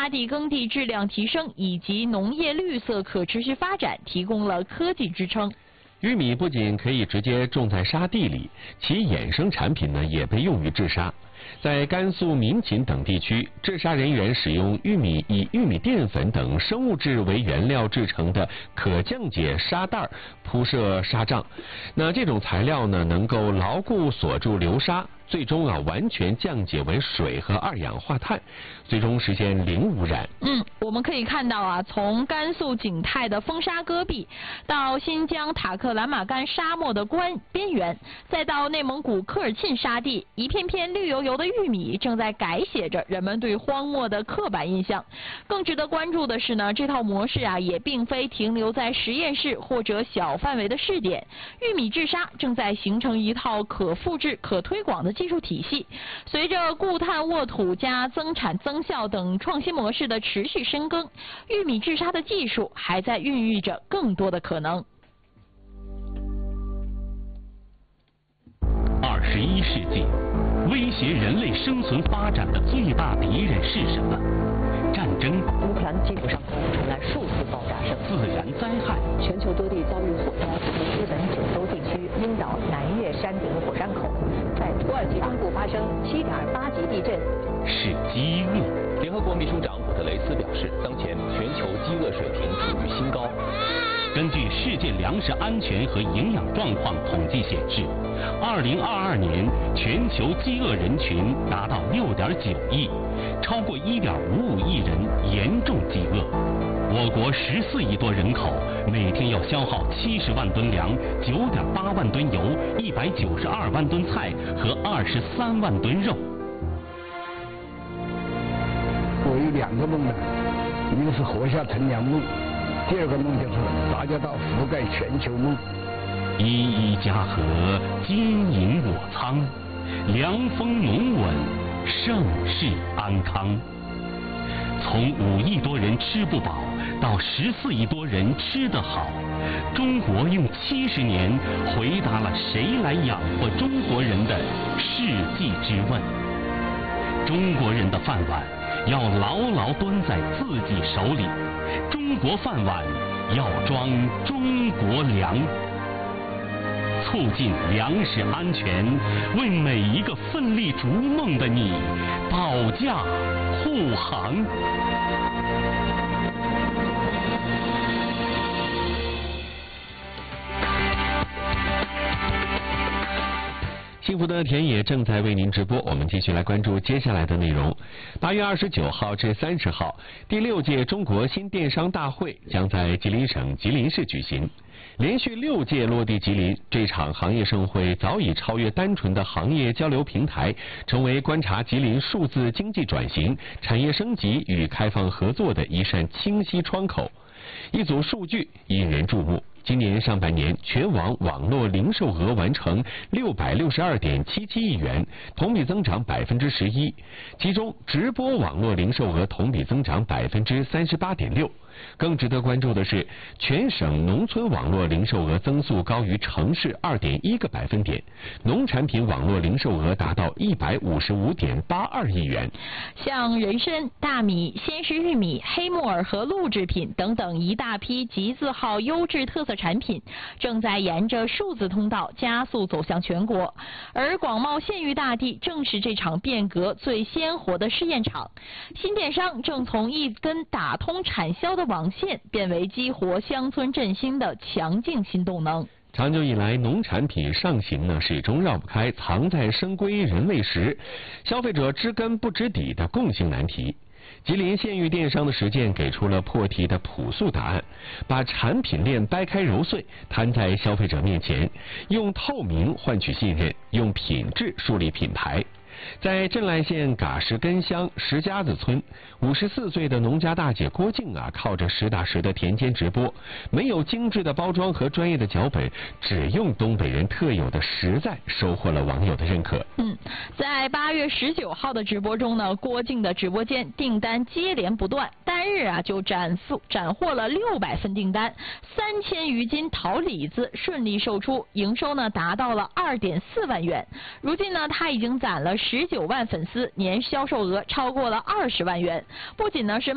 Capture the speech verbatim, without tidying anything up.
沙地耕地质量提升以及农业绿色可持续发展提供了科技支撑。 玉米不仅可以直接种在沙地里，其衍生产品呢也被用于制沙。在甘肃民勤等地区，制沙人员使用玉米以玉米淀粉等生物质为原料制成的可降解沙袋铺设沙障。那这种材料呢，能够牢固锁住流沙，最终啊完全降解为水和二氧化碳，最终实现零污染。 嗯，我们可以看到啊，从甘肃景泰的风沙戈壁，到新疆塔克兰玛干沙漠的关边缘，再到内蒙古科尔沁沙地，一片片绿油油的玉米正在改写着人们对荒漠的刻板印象。更值得关注的是呢，这套模式啊也并非停留在实验室或者小范围的试点，玉米制沙正在形成一套可复制、可推广的技术体系。随着固碳沃土加增产增效等创新模式的持续深耕，玉米制沙的技术还在孕育着更多的可能。 二十一世纪，威胁人类生存发展的最大敌人是什么？战争、 乌克兰基辅上空传来数次爆炸声， 自然灾害。 全球多地遭遇火灾，如日本九州地区樱岛南岳山顶火山口，在土耳其中部发生七点八级地震。 是饥饿。 联合国秘书长古特雷斯表示，当前全球饥饿水平处于新高。 根据世界粮食安全和营养状况统计显示，二零二二年全球饥饿人群达到六点九亿，超过一点五五亿人严重饥饿。我国十四亿多人口，每天要消耗七十万吨粮、九点八万吨油、一百九十二万吨菜和二十三万吨肉。 我有两个梦呢，一个是活下乘凉梦，第二个梦就是大家到覆盖全球梦。 一一家和，金银我仓，粮丰农稳，盛世安康。从五亿多人吃不饱到十四亿多人吃得好，中国用七十年回答了谁来养活中国人的世纪之问。中国人的饭碗要牢牢端在自己手里，中国饭碗要装中国粮。促进粮食安全，为每一个奋力逐梦的你保驾护航。 幸福的田野正在为您直播，我们继续来关注接下来的内容。八月二十九号至三十号，第六届中国新电商大会将在吉林省吉林市举行。连续六届落地吉林，这场行业盛会早已超越单纯的行业交流平台，成为观察吉林数字经济转型、产业升级与开放合作的一扇清晰窗口。一组数据引人注目。今年上半年，全网网络零售额完成六百六十二点七七亿元，同比增长百分之十一。其中，直播网络零售额同比增长百分之三十八点六。更值得关注的是，全省农村网络零售额增速高于城市二点一个百分点，农产品网络零售额达到一百五十五点八二亿元。 像人参、大米、鲜食玉米、黑木耳和录制品等等一大批集字号优质特色产品，正在沿着数字通道加速走向全国。而广袤县域大地正是这场变革最鲜活的试验场。新电商正从一根打通产销的网线变为激活乡村振兴的强劲新动能。 长久以来，农产品上行呢，始终绕不开藏在深闺人未识，消费者知根不知底的共性难题。吉林县域电商的实践给出了破题的朴素答案，把产品链掰开揉碎，摊在消费者面前，用透明换取信任，用品质树立品牌。在镇濑县嘎石根乡石家子村，五十四岁的农家大姐郭静啊，靠着实打实的田间直播，没有精致的包装和专业的脚本，只用东北人特有的实在，收获了网友的认可。 嗯，在八月十九号的直播中呢，郭静的直播间订单接连不断，单日啊就斩付斩获了六百份订单，三千余斤桃李子顺利售出，营收呢达到了二点四万元。如今呢，他已经攒了十九万粉丝，年销售额超过了二十万元。不仅呢是